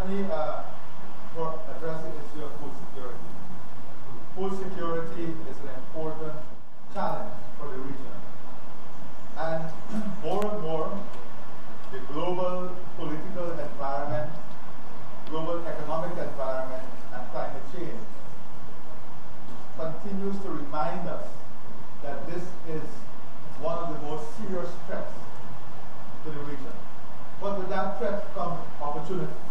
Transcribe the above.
let me address the issue of food security. Food security is an important challenge for the region. And more, the global political environment, global economic environment, and climate change continues to remind us that this is one of the most serious threats to the region. But with that threat comes opportunity.